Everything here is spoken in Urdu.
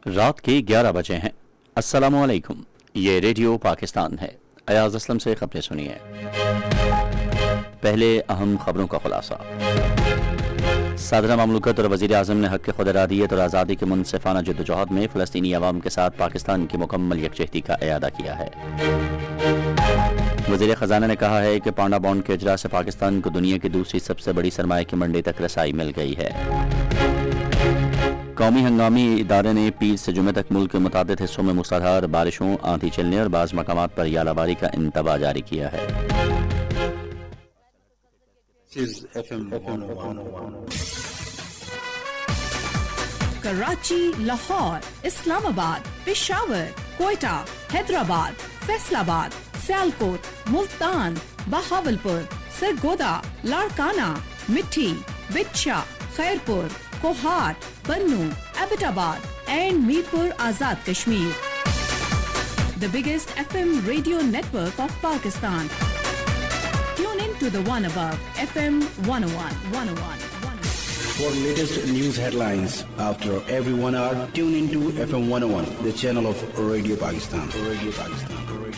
رات کے 11 بجے ہیں۔ السلام علیکم، یہ ریڈیو پاکستان ہے۔ ایاز اسلم سے خبریں سنیے۔ پہلے اہم خبروں کا خلاصہ۔ صدر مملکت اور وزیر اعظم نے حق خود ارادیت اور آزادی کے منصفانہ جدوجہد میں فلسطینی عوام کے ساتھ پاکستان کی مکمل یکجہتی کا اعادہ کیا ہے۔ وزیر خزانہ نے کہا ہے کہ پانڈا بانڈ کے اجرا سے پاکستان کو دنیا کی دوسری سب سے بڑی سرمایہ کی منڈی تک رسائی مل گئی ہے۔ قومی ہنگامی ادارے نے پیر سے جمعے تک ملک کے متعدد حصوں میں موسلادھار بارشوں، آندھی چلنے اور بعض مقامات پر ژالہ باری کا انتباہ جاری کیا ہے۔ کراچی، لاہور، اسلام آباد، پشاور، کوئٹہ، حیدرآباد، فیصل آباد، سیالکوٹ، ملتان، بہاولپور، سرگودا، لاڑکانہ، مٹھی، بچھا، خیرپور، کوہاٹ، بنو، ایبٹ آباد and Mirpur Azad Kashmir. The biggest FM radio network of Pakistan. Tune in to the one above, FM 101. For latest news headlines after every 1 hour, tune into FM 101, the channel of Radio Pakistan.